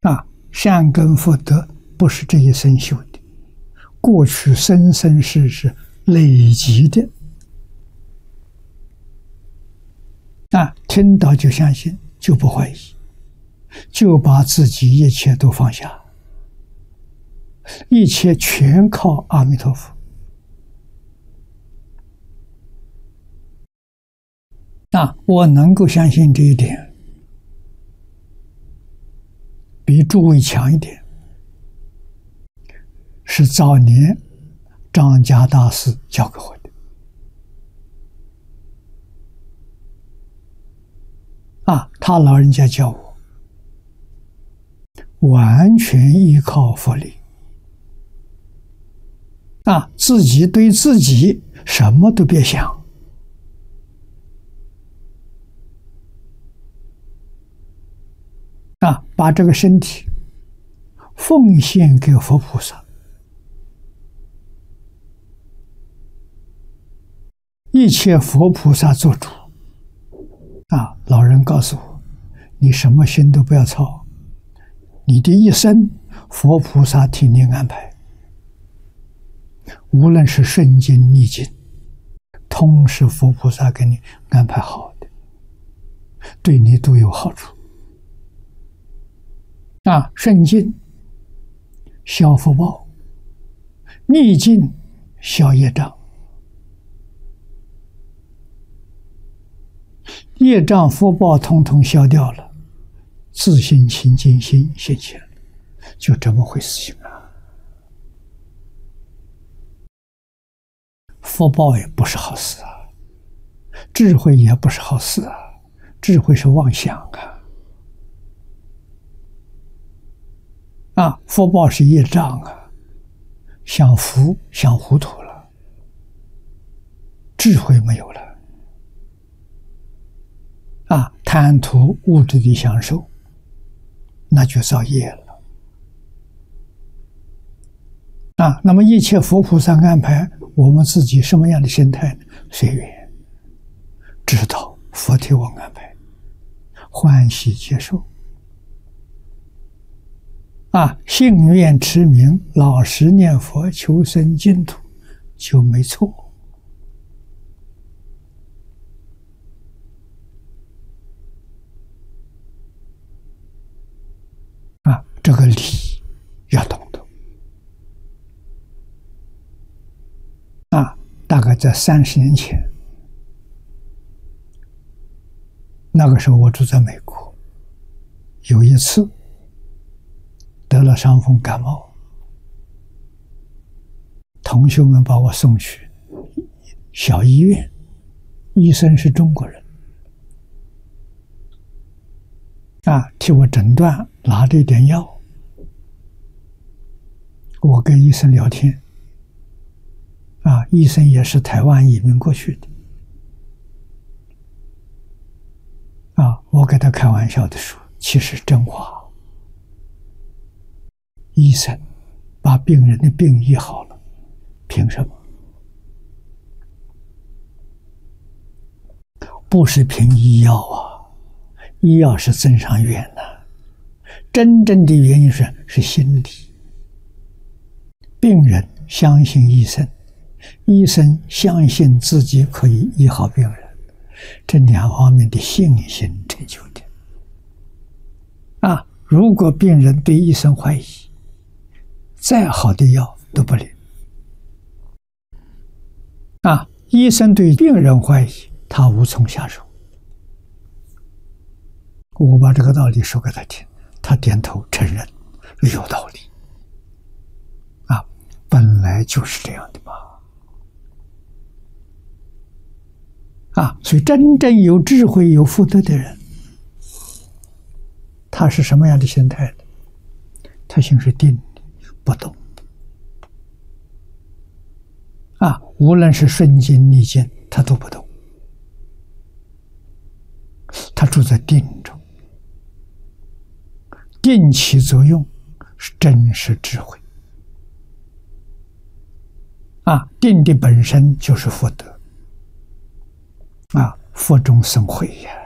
善根福德不是这一生修的，过去生生世世累积的。听到就相信，就不怀疑，就把自己一切都放下，一切全靠阿弥陀佛。我能够相信这一点，比诸位强一点，是早年张家大师教给我的。他老人家教我，完全依靠佛力。自己对自己什么都别想。把这个身体奉献给佛菩萨，一切佛菩萨做主。老人告诉我，你什么心都不要操，你的一生佛菩萨替你安排，无论是顺境逆境，通是佛菩萨给你安排好的，对你都有好处。顺境消福报，逆境消业障。业障福报统统消掉了，自信清净心现前了，就这么回事情福报也不是好事智慧也不是好事智慧是妄想福报是业障想福想糊涂了，智慧没有了。贪图物质的享受，那就造业了。那么一切佛菩萨安排我们自己什么样的心态呢？随缘，知道佛替我安排，欢喜接受。信愿持名，老实念佛，求生净土，就没错。这个理要懂得。大概在30年前，那个时候我住在美国，有一次得了伤风感冒，同学们把我送去小医院，医生是中国人，替我诊断，拿着一点药。我跟医生聊天，医生也是台湾移民过去的，我给他开玩笑的说，其实真话，医生把病人的病医好了，凭什么？不是凭医药医药是增上缘真正的原因是心理。病人相信医生，医生相信自己可以医好病人，这两方面的信心成就的。如果病人对医生怀疑，再好的药都不灵。医生对病人怀疑，他无从下手。我把这个道理说给他听，他点头承认，有道理。本来就是这样的嘛。所以真正有智慧有福德的人，他是什么样的心态呢？他心是定的，不动无论是顺境逆境他都不动，他住在定中，定起作用是真实智慧定的本身就是福德福中生慧呀。